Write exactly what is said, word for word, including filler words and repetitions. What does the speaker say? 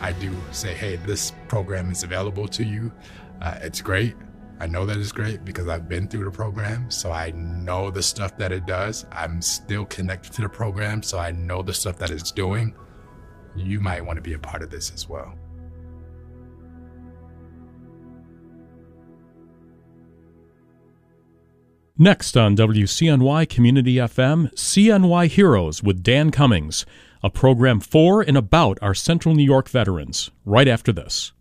I do say, hey, this program is available to you. Uh, it's great. I know that it's great because I've been through the program, so I know the stuff that it does. I'm still connected to the program, so I know the stuff that it's doing. You might want to be a part of this as well. Next on W C N Y Community F M, C N Y Heroes with Dan Cummings, a program for and about our Central New York veterans, right after this.